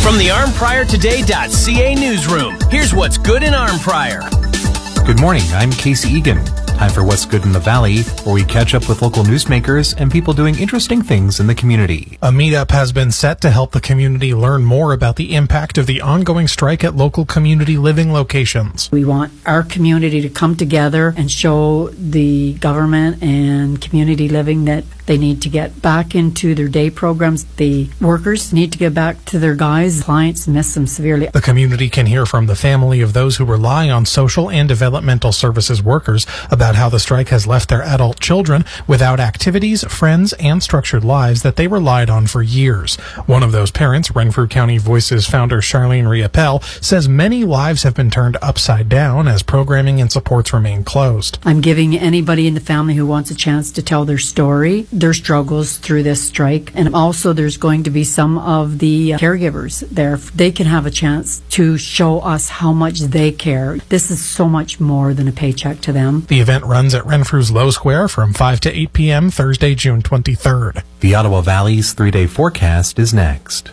From the ArmPriorToday.ca newsroom, here's what's good in Armprior. Good morning, I'm Casey Egan. Time for What's Good in the Valley, where we catch up with local newsmakers and people doing interesting things in the community. A meetup has been set to help the community learn more about the impact of the ongoing strike at local community living locations. We want our community to come together and show the government and community living that they need to get back into their day programs. The workers need to get back to their guys. Clients miss them severely. The community can hear from the family of those who rely on social and developmental services workers about how the strike has left their adult children without activities, friends, and structured lives that they relied on for years. One of those parents, Renfrew County Voices founder Charlene Riopel, says many lives have been turned upside down as programming and supports remain closed. I'm giving anybody in the family who wants a chance to tell their story, their struggles through this strike, and also there's going to be some of the caregivers there. They can have a chance to show us how much they care. This is so much more than a paycheck to them. The event runs at Renfrew's Low Square from 5 to 8 p.m. Thursday, June 23rd. The Ottawa Valley's 3-day forecast is next.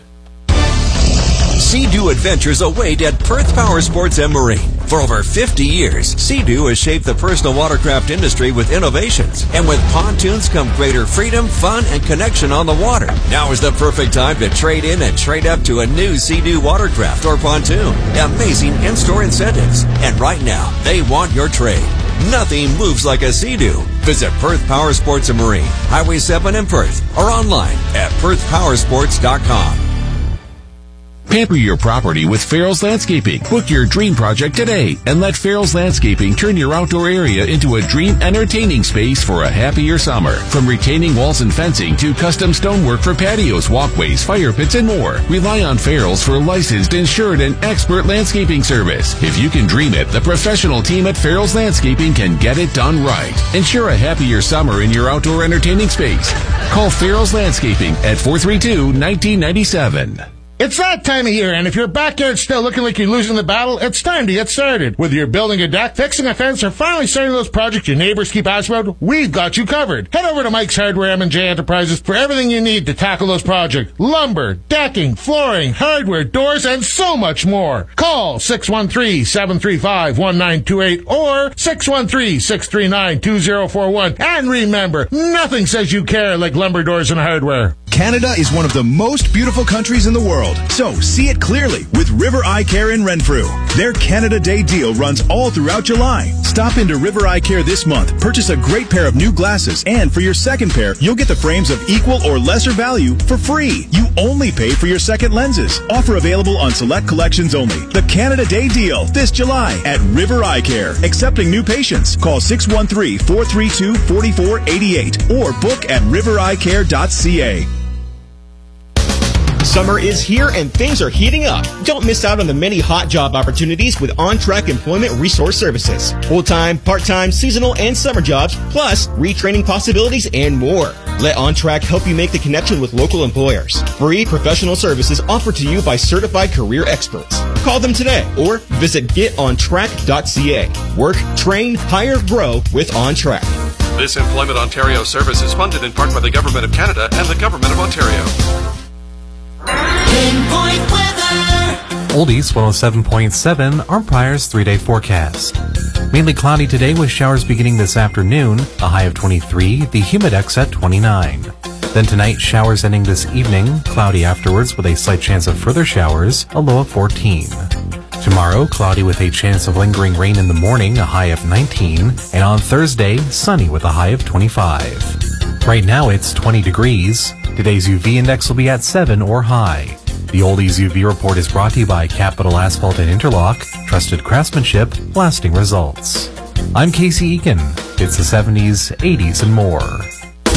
Sea-Doo adventures await at Perth Power Sports and Marine. For over 50 years, Sea-Doo has shaped the personal watercraft industry with innovations. And with pontoons come greater freedom, fun, and connection on the water. Now is the perfect time to trade in and trade up to a new Sea-Doo watercraft or pontoon. Amazing in-store incentives. And right now, they want your trade. Nothing moves like a Sea-Doo. Visit Perth Power Sports and Marine, Highway 7 in Perth, or online at perthpowersports.com. Pamper your property with Farrell's Landscaping. Book your dream project today and let Farrell's Landscaping turn your outdoor area into a dream entertaining space for a happier summer. From retaining walls and fencing to custom stonework for patios, walkways, fire pits, and more. Rely on Farrell's for licensed, insured, and expert landscaping service. If you can dream it, the professional team at Farrell's Landscaping can get it done right. Ensure a happier summer in your outdoor entertaining space. Call Farrell's Landscaping at 432-1997. It's that time of year, and if your backyard's still looking like you're losing the battle, it's time to get started. Whether you're building a deck, fixing a fence, or finally starting those projects your neighbors keep asking about, we've got you covered. Head over to Mike's Hardware M&J Enterprises for everything you need to tackle those projects. Lumber, decking, flooring, hardware, doors, and so much more. Call 613-735-1928 or 613-639-2041. And remember, nothing says you care like lumber, doors, and hardware. Canada is one of the most beautiful countries in the world, so see it clearly with River Eye Care in Renfrew. Their Canada Day deal runs all throughout July. Stop into River Eye Care this month, purchase a great pair of new glasses, and for your second pair, you'll get the frames of equal or lesser value for free. You only pay for your second lenses. Offer available on select collections only. The Canada Day deal this July at River Eye Care. Accepting new patients. Call 613-432-4488 or book at rivereyecare.ca. Summer is here and things are heating up. Don't miss out on the many hot job opportunities with On-Track Employment Resource Services. Full-time, part-time, seasonal, and summer jobs, plus retraining possibilities and more. Let On-Track help you make the connection with local employers. Free professional services offered to you by certified career experts. Call them today or visit getontrack.ca. Work, train, hire, grow with On-Track. This Employment Ontario service is funded in part by the Government of Canada and the Government of Ontario. Pinpoint weather. Oldies 107.7, Armprior's 3-day forecast. Mainly cloudy today with showers beginning this afternoon, a high of 23, the humidex at 29. Then tonight, showers ending this evening, cloudy afterwards with a slight chance of further showers, a low of 14. Tomorrow, cloudy with a chance of lingering rain in the morning, a high of 19. And on Thursday, sunny with a high of 25. Right now, it's 20 degrees. Today's UV index will be at 7 or high. The Oldies UV report is brought to you by Capital Asphalt and Interlock, trusted craftsmanship, lasting results. I'm Casey Eakin. It's the 70s, 80s, and more.